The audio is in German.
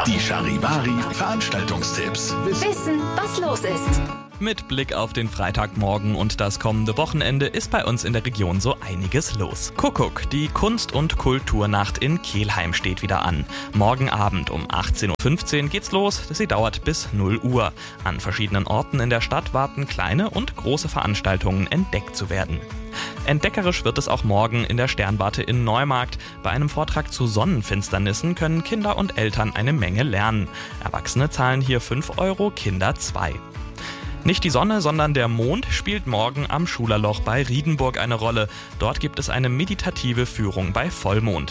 Die Charivari Veranstaltungstipps. Wissen, was los ist. Mit Blick auf den Freitagmorgen und das kommende Wochenende ist bei uns in der Region so einiges los. Kuckuck, die Kunst- und Kulturnacht in Kelheim steht wieder an. Morgen Abend um 18.15 Uhr geht's los, sie dauert bis 0 Uhr. An verschiedenen Orten in der Stadt warten kleine und große Veranstaltungen entdeckt zu werden. Entdeckerisch wird es auch morgen in der Sternwarte in Neumarkt. Bei einem Vortrag zu Sonnenfinsternissen können Kinder und Eltern eine Menge lernen. Erwachsene zahlen hier 5 Euro, Kinder 2. Nicht die Sonne, sondern der Mond spielt morgen am Schulerloch bei Riedenburg eine Rolle. Dort gibt es eine meditative Führung bei Vollmond.